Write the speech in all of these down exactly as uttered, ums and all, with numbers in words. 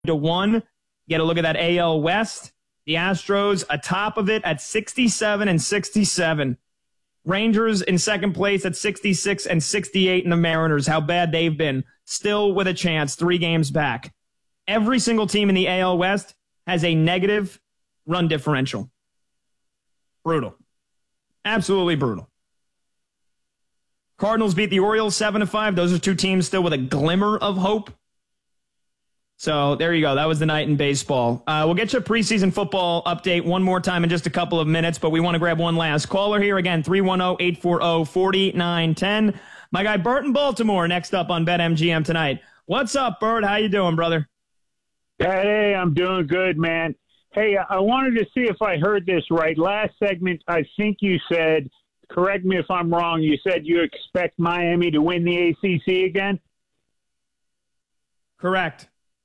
to one. Get a look at that A L West. The Astros atop of it at sixty-seven and sixty-seven. Rangers in second place at sixty-six and sixty-eight, and the Mariners, how bad they've been, still with a chance, three games back. Every single team in the A L West has a negative run differential. Brutal. Absolutely brutal. Cardinals beat the Orioles seven to five. Those are two teams still with a glimmer of hope. So there you go. That was the night in baseball. Uh, we'll get you a preseason football update one more time in just a couple of minutes, but we want to grab one last caller here. Again, three one zero, eight four zero, four nine one zero. My guy Bert in Baltimore next up on BetMGM tonight. What's up, Bert? How you doing, brother? Hey, I'm doing good, man. Hey, I wanted to see if I heard this right. Last segment, I think you said, correct me if I'm wrong, you said you expect Miami to win the A C C again? Correct.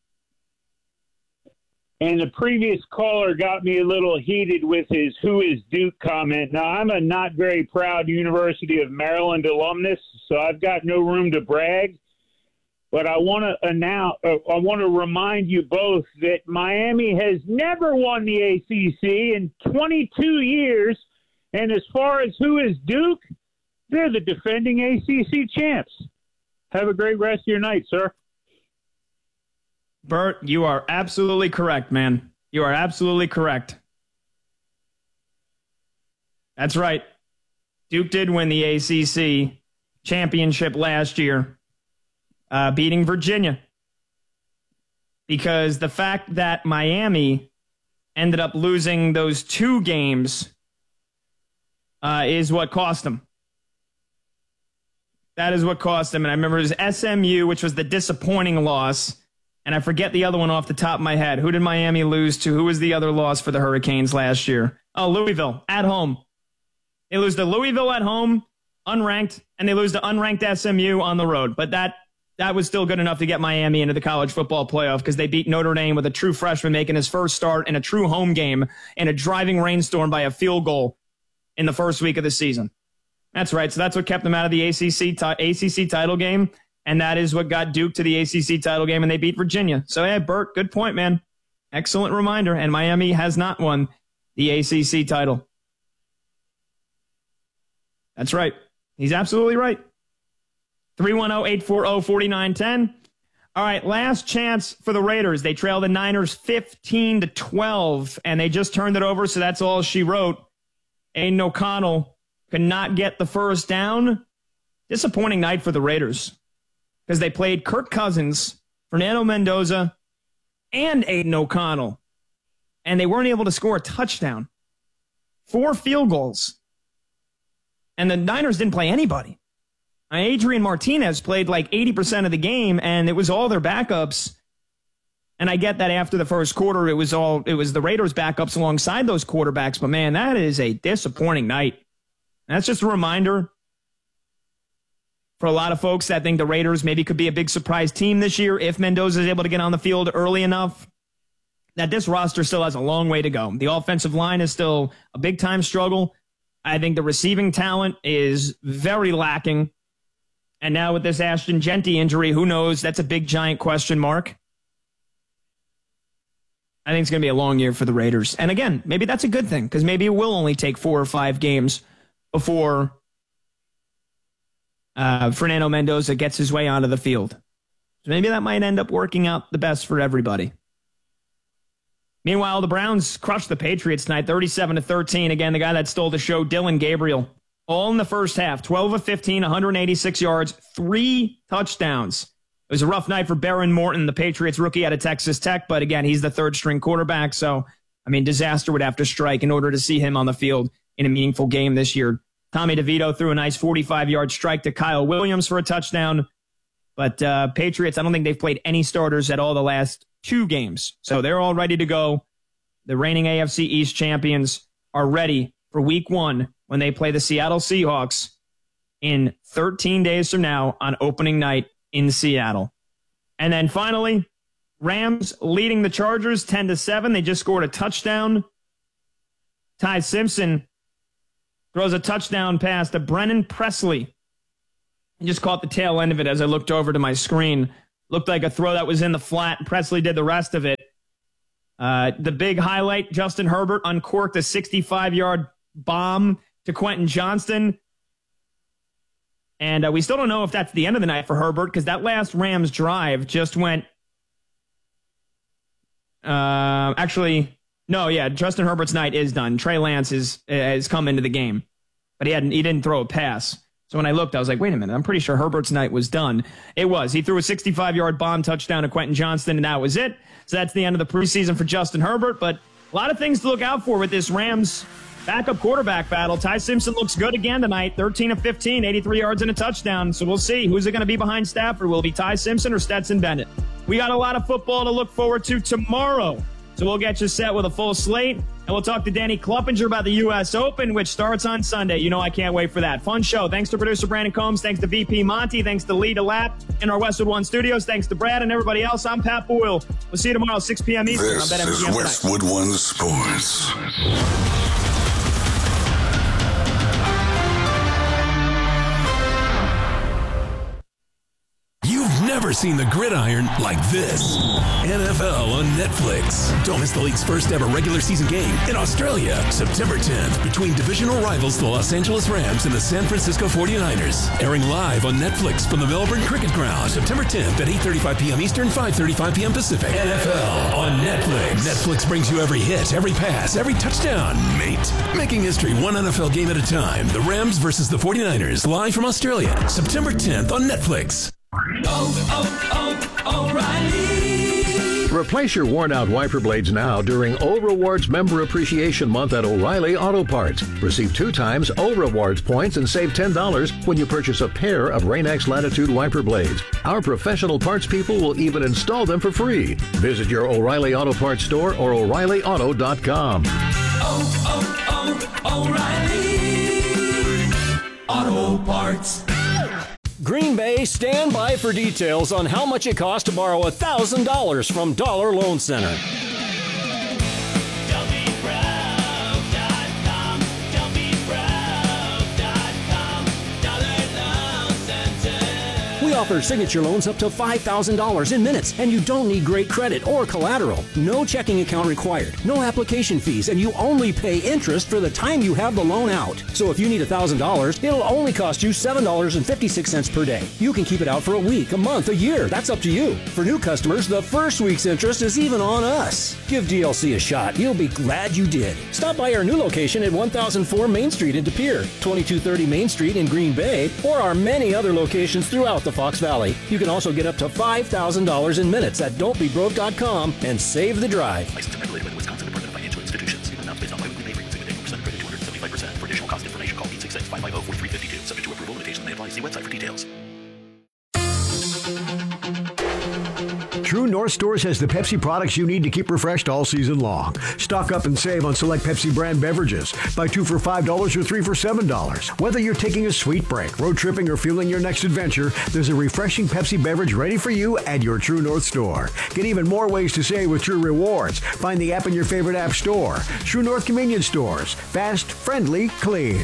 And the previous caller got me a little heated with his "Who is Duke" comment. Now, I'm a not very proud University of Maryland alumnus, so I've got no room to brag. But I want to announce, uh, I want to remind you both that Miami has never won the A C C in twenty-two years. And as far as who is Duke, they're the defending A C C champs. Have a great rest of your night, sir. Bert, you are absolutely correct, man. You are absolutely correct. That's right. Duke did win the A C C championship last year, uh, beating Virginia. Because the fact that Miami ended up losing those two games uh, is what cost them. That is what cost them. And I remember it was S M U, which was the disappointing loss. And I forget the other one off the top of my head. Who did Miami lose to? Who was the other loss for the Hurricanes last year? Oh, Louisville, at home. They lose to Louisville at home, unranked, and they lose to unranked S M U on the road. But that that was still good enough to get Miami into the college football playoff because they beat Notre Dame with a true freshman making his first start in a true home game in a driving rainstorm by a field goal in the first week of the season. That's right. So that's what kept them out of the A C C, t- A C C title game. And that is what got Duke to the A C C title game, and they beat Virginia. So, yeah, Bert, good point, man. Excellent reminder. And Miami has not won the A C C title. That's right. He's absolutely right. three one zero, eight four zero, four nine one zero. All right, last chance for the Raiders. They trail the Niners fifteen to twelve, and they just turned it over, so that's all she wrote. Aiden O'Connell could not get the first down. Disappointing night for the Raiders, because they played Kirk Cousins, Fernando Mendoza, and Aiden O'Connell, and they weren't able to score a touchdown. Four field goals. And the Niners didn't play anybody. Uh, Adrian Martinez played like eighty percent of the game, and it was all their backups. And I get that after the first quarter, it was all it was the Raiders' backups alongside those quarterbacks. But, man, that is a disappointing night. And that's just a reminder for a lot of folks that think the Raiders maybe could be a big surprise team this year if Mendoza is able to get on the field early enough, that this roster still has a long way to go. The offensive line is still a big-time struggle. I think the receiving talent is very lacking. And now with this Ashton Genty injury, who knows? That's a big, giant question mark. I think it's going to be a long year for the Raiders. And again, maybe that's a good thing, because maybe it will only take four or five games before Uh, Fernando Mendoza gets his way onto the field. So maybe that might end up working out the best for everybody. Meanwhile, the Browns crushed the Patriots tonight, thirty-seven to thirteen. Again, the guy that stole the show, Dylan Gabriel. All in the first half, twelve of fifteen, one hundred eighty-six yards, three touchdowns. It was a rough night for Baron Morton, the Patriots rookie out of Texas Tech. But again, he's the third string quarterback. So, I mean, disaster would have to strike in order to see him on the field in a meaningful game this year. Tommy DeVito threw a nice forty-five-yard strike to Kyle Williams for a touchdown. But uh, Patriots, I don't think they've played any starters at all the last two games. So they're all ready to go. The reigning A F C East champions are ready for week one when they play the Seattle Seahawks in thirteen days from now on opening night in Seattle. And then finally, Rams leading the Chargers ten to seven. They just scored a touchdown. Ty Simpson throws a touchdown pass to Brennan Presley. I just caught the tail end of it as I looked over to my screen. Looked like a throw that was in the flat. Presley did the rest of it. Uh, the big highlight, Justin Herbert uncorked a sixty-five-yard bomb to Quentin Johnston. And uh, we still don't know if that's the end of the night for Herbert, because that last Rams drive just went... Uh, actually, no, yeah, Justin Herbert's night is done. Trey Lance is, has come into the game, but he hadn't. He didn't throw a pass. So when I looked, I was like, wait a minute, I'm pretty sure Herbert's night was done. It was. He threw a sixty-five-yard bomb touchdown to Quentin Johnston, and that was it. So that's the end of the preseason for Justin Herbert. But a lot of things to look out for with this Rams backup quarterback battle. Ty Simpson looks good again tonight, thirteen of fifteen, eighty-three yards and a touchdown. So we'll see. Who's it going to be behind Stafford? Will it be Ty Simpson or Stetson Bennett? We got a lot of football to look forward to tomorrow. So we'll get you set with a full slate, and we'll talk to Danny Kluppinger about the U S Open, which starts on Sunday. You know I can't wait for that. Fun show. Thanks to producer Brandon Combs. Thanks to V P Monty. Thanks to Lee DeLapp in our Westwood One studios. Thanks to Brad and everybody else. I'm Pat Boyle. We'll see you tomorrow, six p.m. Eastern. This is Westwood One Sports. You've never seen the gridiron like this. N F L on Netflix. Don't miss the league's first ever regular season game in Australia, September tenth, between divisional rivals the Los Angeles Rams and the San Francisco forty-niners. Airing live on Netflix from the Melbourne Cricket Ground, September tenth at eight thirty-five p.m. Eastern, five thirty-five p.m. Pacific. N F L on Netflix. Netflix brings you every hit, every pass, every touchdown, mate. Making history one N F L game at a time. The Rams versus the forty-niners, live from Australia, September tenth on Netflix. Oh, oh, oh, O'Reilly. Replace your worn-out wiper blades now during O Rewards Member Appreciation Month at O'Reilly Auto Parts. Receive two times O Rewards points and save ten dollars when you purchase a pair of Rain-X Latitude wiper blades. Our professional parts people will even install them for free. Visit your O'Reilly Auto Parts store or O'Reilly Auto dot com. Oh, oh, oh, O'Reilly Auto Parts. Green Bay, stand by for details on how much it costs to borrow one thousand dollars from Dollar Loan Center. We offer signature loans up to five thousand dollars in minutes, and you don't need great credit or collateral. No checking account required, no application fees, and you only pay interest for the time you have the loan out. So if you need one thousand dollars, it'll only cost you seven dollars and fifty-six cents per day. You can keep it out for a week, a month, a year. That's up to you. For new customers, the first week's interest is even on us. Give D L C a shot. You'll be glad you did. Stop by our new location at one thousand four Main Street in De Pere, twenty-two thirty Main Street in Green Bay, or our many other locations throughout the Fox Valley. You can also get up to five thousand dollars in minutes at don't be broke dot com and save the drive. Licensed and regulated by the Wisconsin Department of Financial Institutions. Given amounts based on biweekly pay rates. Single day percent credit two hundred seventy-five percent. For additional cost information, call eight six six, five five zero, four three five two. Subject to approval, limitations may apply. See website for details. True North Stores has the Pepsi products you need to keep refreshed all season long. Stock up and save on select Pepsi brand beverages. Buy two for five dollars or three for seven dollars. Whether you're taking a sweet break, road tripping, or fueling your next adventure, there's a refreshing Pepsi beverage ready for you at your True North store. Get even more ways to save with True Rewards. Find the app in your favorite app store. True North Convenience Stores. Fast, friendly, clean.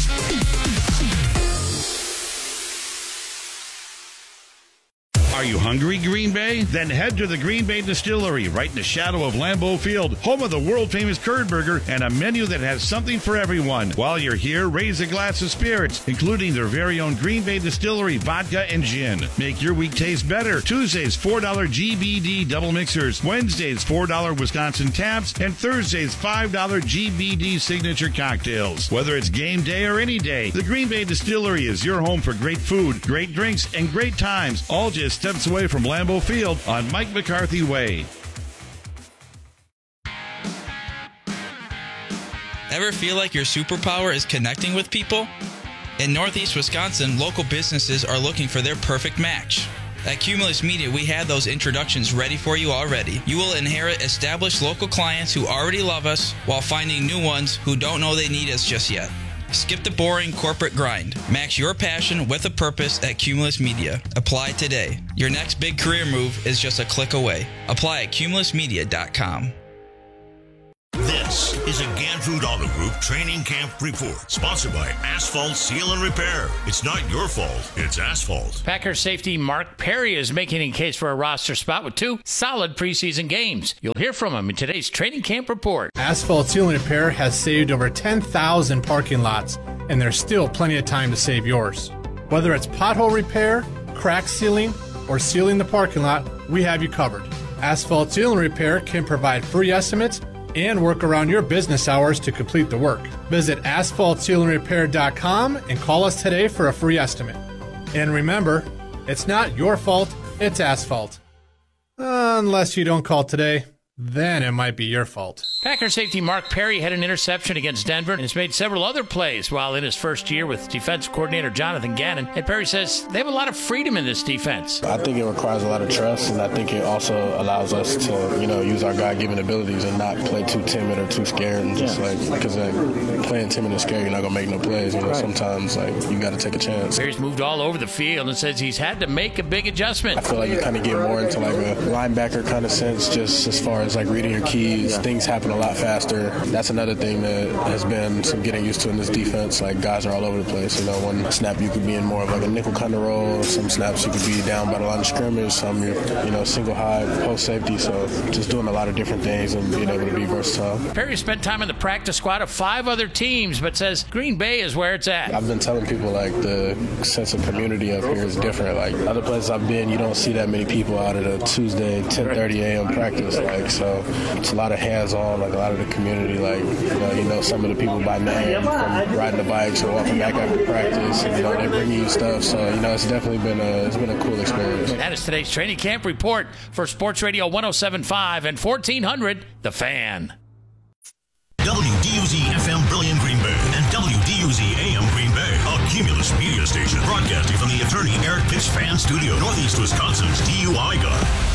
Are you hungry, Green Bay? Then head to the Green Bay Distillery, right in the shadow of Lambeau Field, home of the world-famous curd burger and a menu that has something for everyone. While you're here, raise a glass of spirits, including their very own Green Bay Distillery vodka and gin. Make your week taste better. Tuesdays, four dollars G B D double mixers. Wednesdays, four dollars Wisconsin taps. And Thursdays, five dollars G B D signature cocktails. Whether it's game day or any day, the Green Bay Distillery is your home for great food, great drinks, and great times, all just steps away from Lambeau Field on Mike McCarthy Way. Ever feel like your superpower is connecting with people? In Northeast Wisconsin, local businesses are looking for their perfect match. At Cumulus Media, we have those introductions ready for you already. You will inherit established local clients who already love us while finding new ones who don't know they need us just yet. Skip the boring corporate grind. Match your passion with a purpose at Cumulus Media. Apply today. Your next big career move is just a click away. Apply at cumulus media dot com. This This is a Ganfood Auto Group training camp report, sponsored by Asphalt Seal and Repair. It's not your fault, it's asphalt. Packer safety Mark Perry is making a case for a roster spot with two solid preseason games. You'll hear from him in today's training camp report. Asphalt Seal and Repair has saved over ten thousand parking lots, and there's still plenty of time to save yours. Whether it's pothole repair, crack sealing, or sealing the parking lot, we have you covered. Asphalt Seal and Repair can provide free estimates and work around your business hours to complete the work. Visit asphalt seal and repair dot com and call us today for a free estimate. And remember, it's not your fault, it's asphalt. Unless you don't call today, then it might be your fault. Packer safety Mark Perry had an interception against Denver and has made several other plays while in his first year with defense coordinator Jonathan Gannon. And Perry says they have a lot of freedom in this defense. I think it requires a lot of trust, and I think it also allows us to, you know, use our God-given abilities and not play too timid or too scared. And just like, because like, playing timid and scared, you're not going to make no plays. You know, right. Sometimes like you got to take a chance. Perry's moved all over the field and says he's had to make a big adjustment. I feel like you kind of get more into like a linebacker kind of sense, just as far as like reading your keys. Yeah. Things happen a lot faster. That's another thing that has been some getting used to in this defense. Like guys are all over the place. You know, one snap you could be in more of like a nickel kind of role. Some snaps you could be down by the line of scrimmage. Some you're, you know, single high, post safety. So just doing a lot of different things and being able to be versatile. Perry spent time in the practice squad of five other teams, but says Green Bay is where it's at. I've been telling people like the sense of community up here is different. Like other places I've been, you don't see that many people out at a Tuesday ten thirty a.m. practice. Like so. It's a lot of hands-on, like a lot of the community, like, you know, you know some of the people by name from riding the bikes or walking back after practice, and, you know, they bring you stuff, so, you know, it's definitely been a, it's been a cool experience. That is today's training camp report for Sports Radio one oh seven point five and fourteen hundred, The Fan. W D U Z F M Brilliant Green Bay and W D U Z A M Green Bay, a Cumulus media station broadcasting from the attorney Eric Pitts Fan Studio, Northeast Wisconsin's D U I Guard.